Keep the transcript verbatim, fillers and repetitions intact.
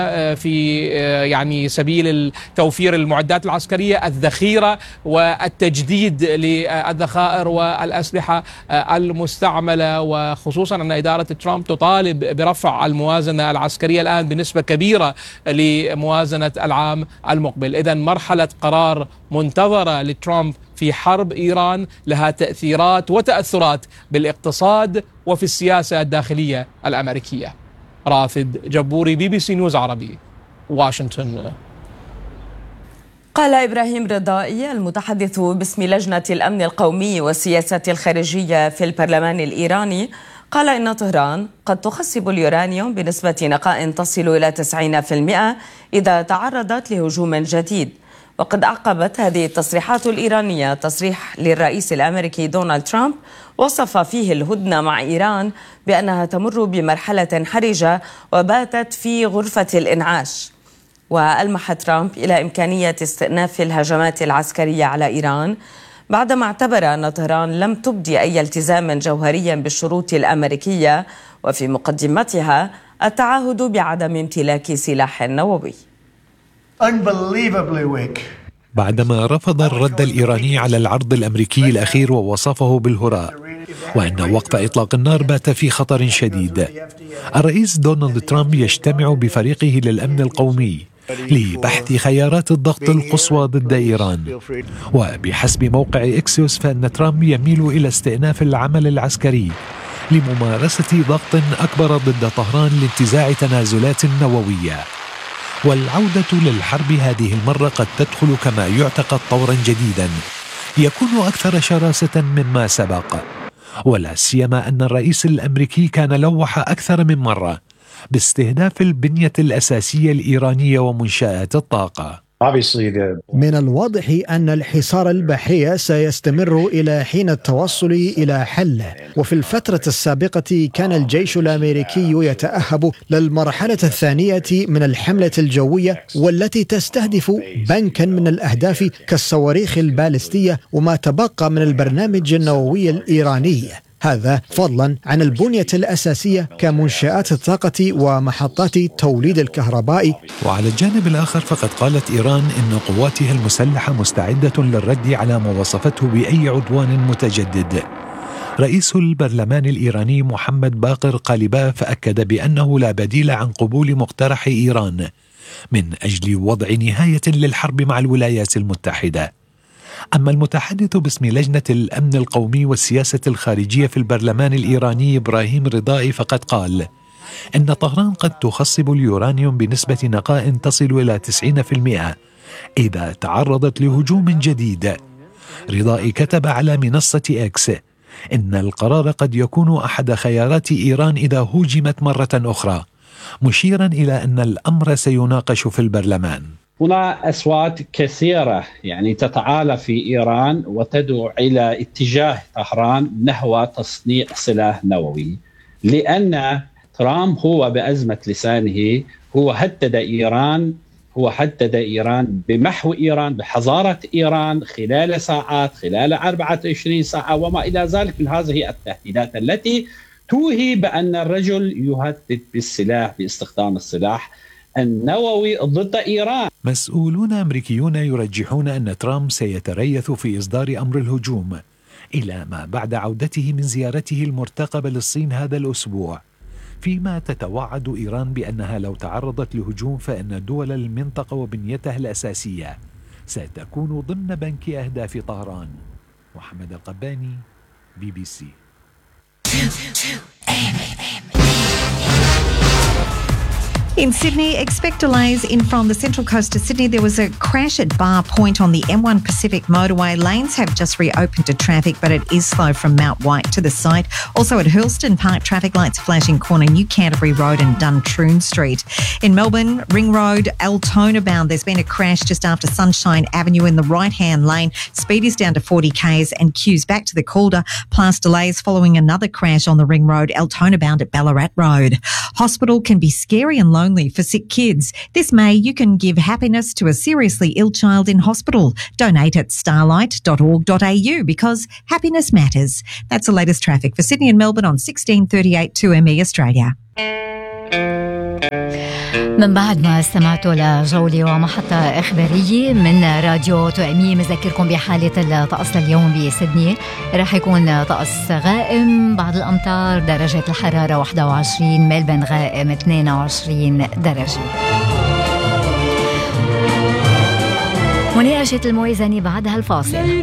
في يعني سبيل توفير المعدات العسكرية، الذخيرة والتجديد للذخائر والأسلحة المستعملة، وخصوصا أن إدارة ترامب تطالب برفع الموازنة العسكرية الآن بنسبة كبيرة لموازنة العام المقبل. إذن مرحلة قرار منتظرة لترامب في حرب إيران لها تأثيرات وتأثرات بالاقتصاد وفي السياسة الداخلية الأمريكية. رافد جبوري، بي بي سي نيوز عربي، واشنطن. قال إبراهيم رضائي المتحدث باسم لجنة الأمن القومي والسياسة الخارجية في البرلمان الإيراني، قال إن طهران قد تخصب اليورانيوم بنسبة نقاء تصل إلى تسعين بالمئة إذا تعرضت لهجوم جديد. وقد أعقبت هذه التصريحات الإيرانية تصريح للرئيس الأمريكي دونالد ترامب وصف فيه الهدنة مع إيران بأنها تمر بمرحلة حرجة وباتت في غرفة الإنعاش. وألمح ترامب إلى إمكانية استئناف الهجمات العسكرية على إيران بعدما اعتبر أن طهران لم تبدي أي التزام جوهري بالشروط الأمريكية، وفي مقدمتها التعهد بعدم امتلاك سلاح نووي. بعدما رفض الرد الإيراني على العرض الأمريكي الأخير ووصفه بالهراء، وأن وقف إطلاق النار بات في خطر شديد، الرئيس دونالد ترامب يجتمع بفريقه للأمن القومي لبحث خيارات الضغط القصوى ضد إيران. وبحسب موقع إكسيوس فإن ترامب يميل إلى استئناف العمل العسكري لممارسة ضغط أكبر ضد طهران لانتزاع تنازلات نووية. والعودة للحرب هذه المرة قد تدخل كما يعتقد طورا جديدا يكون أكثر شراسة مما سبق، ولا سيما أن الرئيس الأمريكي كان لوح أكثر من مرة باستهداف البنية الأساسية الإيرانية ومنشآت الطاقة. من الواضح أن الحصار البحري سيستمر إلى حين التوصل إلى حله، وفي الفترة السابقة كان الجيش الأمريكي يتأهب للمرحلة الثانية من الحملة الجوية والتي تستهدف بنكا من الأهداف كالصواريخ البالستية وما تبقى من البرنامج النووي الإيراني، هذا فضلا عن البنية الأساسية كمنشآت الطاقة ومحطات توليد الكهرباء. وعلى الجانب الآخر فقد قالت إيران إن قواتها المسلحة مستعدة للرد على ما وصفته بأي عدوان متجدد. رئيس البرلمان الإيراني محمد باقر قالباف أكد بأنه لا بديل عن قبول مقترح إيران من أجل وضع نهاية للحرب مع الولايات المتحدة. أما المتحدث باسم لجنة الأمن القومي والسياسة الخارجية في البرلمان الإيراني إبراهيم رضائي فقد قال إن طهران قد تخصب اليورانيوم بنسبة نقاء تصل إلى تسعين بالمئة إذا تعرضت لهجوم جديد. رضائي كتب على منصة إكس إن القرار قد يكون أحد خيارات إيران إذا هوجمت مرة أخرى، مشيرا إلى أن الأمر سيناقش في البرلمان. هنا أصوات كثيرة يعني تتعالى في إيران وتدعو إلى اتجاه طهران نحو تصنيع سلاح نووي، لأن ترامب هو بأزمة لسانه هو هدد إيران هو هدد إيران بمحو إيران بحظارة إيران خلال ساعات، خلال أربعة وعشرين ساعة وما إلى ذلك من هذه التهديدات التي توهي بأن الرجل يهدد بالسلاح باستخدام السلاح النووي ضد إيران. مسؤولون أمريكيون يرجحون أن ترامب سيتريث في إصدار أمر الهجوم إلى ما بعد عودته من زيارته المرتقبة للصين هذا الأسبوع، فيما تتوعد إيران بأنها لو تعرضت لهجوم فإن دول المنطقة وبنيتها الأساسية ستكون ضمن بنك أهداف طهران. محمد القباني، بي بي سي. In Sydney, expect delays in from the Central Coast of Sydney. There was a crash at Bar Point on the M one Pacific motorway. Lanes have just reopened to traffic, but it is slow from Mount White to the site. Also at Hurlston Park, traffic lights flashing corner New Canterbury Road and Duntroon Street. In Melbourne, Ring Road, Altona bound, there's been a crash just after Sunshine Avenue in the right-hand lane. Speed is down to forty k's and queues back to the Calder, plus delays following another crash on the Ring Road, Altona bound at Ballarat Road. Hospital can be scary and lonely for sick kids. This May, you can give happiness to a seriously ill child in hospital. Donate at starlight dot org dot a u because happiness matters. That's the latest traffic for Sydney and Melbourne on sixteen thirty-eight two M E Australia. من بعد ما استمعتوا لجولة ومحطة إخبارية من راديو تؤميم، نذكركم بحالة الطقس اليوم بسيدني. رح يكون طقس غائم، بعض الأمطار، درجة الحرارة واحد وعشرين، ملبن غائم اثنين وعشرين درجة. مناقشة الموازنة بعد هالفاصل.